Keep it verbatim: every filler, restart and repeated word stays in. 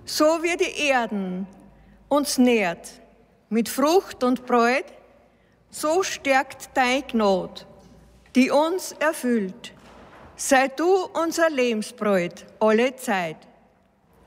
So wie die Erden uns nährt mit Frucht und Bräut, so stärkt dein Gnad, die uns erfüllt. Sei du unser Lebensbräut alle Zeit.